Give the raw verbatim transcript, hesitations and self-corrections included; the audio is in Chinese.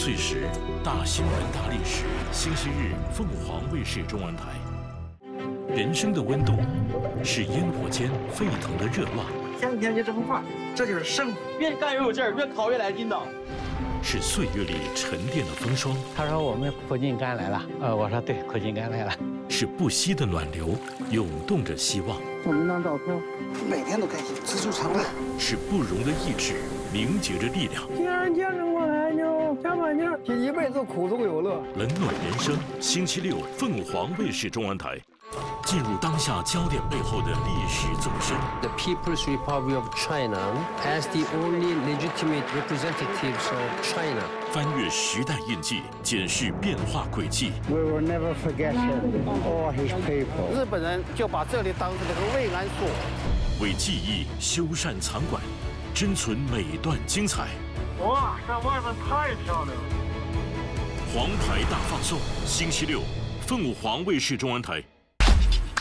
岁时，大新闻、大历史。星期日，凤凰卫视中文台。人生的温度是烟火间沸腾的热浪。 天天就这么画，这就是生活。 越干越有劲儿，越烤越来劲道。 是岁月里沉淀的风霜。 他说我们苦尽甘来了。呃，我说对，苦尽甘来了。 是不息的暖流，涌动着希望。 送您张照片，每天都开心，知足常乐。 是不容的意志，凝结着力量。 既然见证过来就加把劲儿，一辈子苦中有乐。 冷暖人生，星期六凤凰卫视中文台。进入当下焦点背后的历史纵深。 The People's Republic of China as the only legitimate representatives of China. 翻越时代印记，检视变化轨迹。 We will never forget him or his people. 日本人就把这里当成了个慰安所。 为记忆修缮藏馆，珍存每段精彩。 哇，这外面太漂亮了！ 黄牌大放送，星期六，凤凰卫视中文台。